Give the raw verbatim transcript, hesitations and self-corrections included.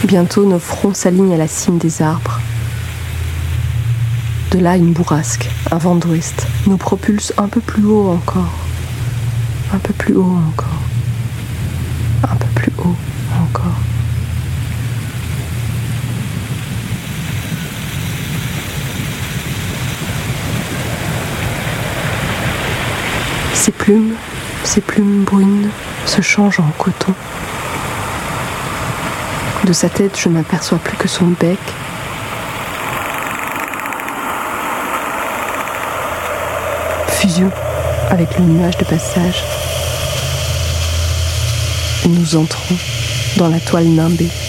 Bientôt nos fronts s'alignent à la cime des arbres. De là, une bourrasque, un vent d'ouest, nous propulse un peu plus haut encore, un peu plus haut encore, un peu plus haut encore. Ses plumes, ses plumes brunes se changent en coton. De sa tête, je n'aperçois plus que son bec. Fusion avec le nuage de passage. Nous entrons dans la toile nimbée.